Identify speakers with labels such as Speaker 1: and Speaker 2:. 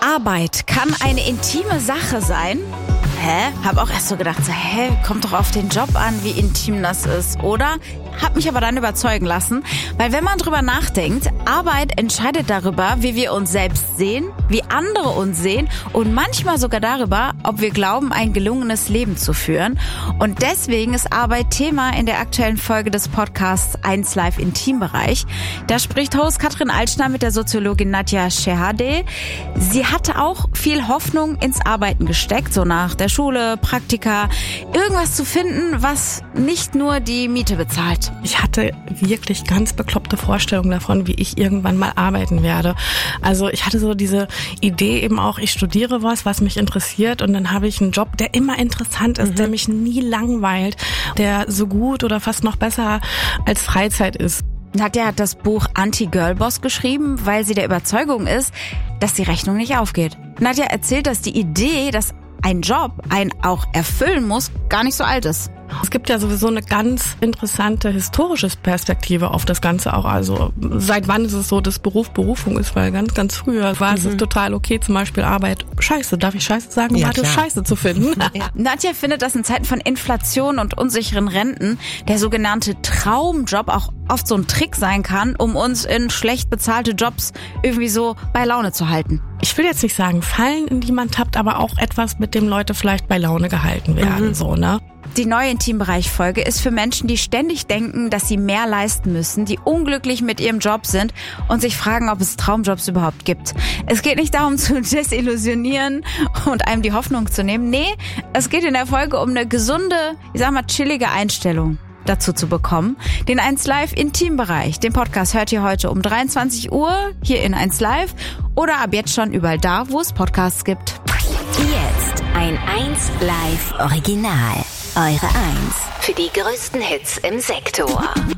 Speaker 1: Arbeit kann eine intime Sache sein. Hab auch erst so gedacht, kommt doch auf den Job an, wie intim das ist, oder? Hab mich aber dann überzeugen lassen, weil wenn man drüber nachdenkt, Arbeit entscheidet darüber, wie wir uns selbst sehen, wie andere uns sehen und manchmal sogar darüber, ob wir glauben, ein gelungenes Leben zu führen. Und deswegen ist Arbeit Thema in der aktuellen Folge des Podcasts 1Live Intimbereich. Da spricht Host Katrin Altschner mit der Soziologin Nadja Shehadeh. Sie hatte auch viel Hoffnung ins Arbeiten gesteckt, so nach der Schule, Praktika, irgendwas zu finden, was nicht nur die Miete bezahlt.
Speaker 2: Ich hatte wirklich ganz bekloppte Vorstellungen davon, wie ich irgendwann mal arbeiten werde. Also ich hatte so diese Idee eben auch, ich studiere was mich interessiert und dann habe ich einen Job, der immer interessant ist, der mich nie langweilt, der so gut oder fast noch besser als Freizeit ist.
Speaker 1: Nadja hat das Buch Anti-Girlboss geschrieben, weil sie der Überzeugung ist, dass die Rechnung nicht aufgeht. Nadja erzählt, dass die Idee, dass ein Job einen auch erfüllen muss, gar nicht so alt ist.
Speaker 2: Es gibt ja sowieso eine ganz interessante historische Perspektive auf das Ganze auch. Also seit wann ist es so, dass Beruf Berufung ist? Weil ganz früher war es total okay, zum Beispiel Arbeit Scheiße. Darf ich Scheiße sagen?
Speaker 3: Ja,
Speaker 2: Warte, Scheiße zu finden.
Speaker 1: Ja. Nadja findet, dass in Zeiten von Inflation und unsicheren Renten der sogenannte Traumjob auch oft so ein Trick sein kann, um uns in schlecht bezahlte Jobs irgendwie so bei Laune zu halten.
Speaker 2: Ich will jetzt nicht sagen, Fallen, in die man tappt, aber auch etwas, mit dem Leute vielleicht bei Laune gehalten werden, so, ne?
Speaker 1: Die neue Intimbereich-Folge ist für Menschen, die ständig denken, dass sie mehr leisten müssen, die unglücklich mit ihrem Job sind und sich fragen, ob es Traumjobs überhaupt gibt. Es geht nicht darum zu desillusionieren und einem die Hoffnung zu nehmen. Nee, es geht in der Folge um eine gesunde, chillige Einstellung dazu zu bekommen. Den 1Live Intimbereich, den Podcast hört ihr heute um 23 Uhr hier in 1Live oder ab jetzt schon überall da, wo es Podcasts gibt.
Speaker 4: Jetzt ein 1Live Original. Eure 1 für die größten Hits im Sektor.